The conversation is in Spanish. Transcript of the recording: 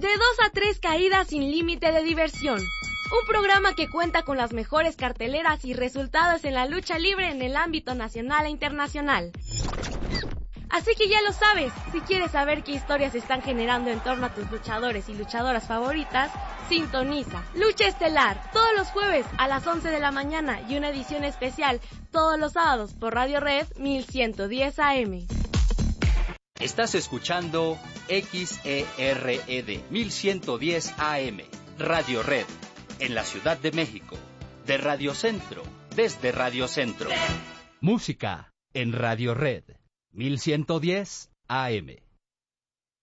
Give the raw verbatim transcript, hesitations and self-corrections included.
De dos a tres caídas sin límite de diversión. Un programa que cuenta con las mejores carteleras y resultados en la lucha libre en el ámbito nacional e internacional. Así que ya lo sabes, si quieres saber qué historias se están generando en torno a tus luchadores y luchadoras favoritas, sintoniza Lucha Estelar todos los jueves a las once de la mañana y una edición especial todos los sábados por Radio Red mil ciento diez A M. Estás escuchando X E R E D mil ciento diez A M, Radio Red, en la Ciudad de México, de Radio Centro, desde Radio Centro. Música en Radio Red mil ciento diez A M.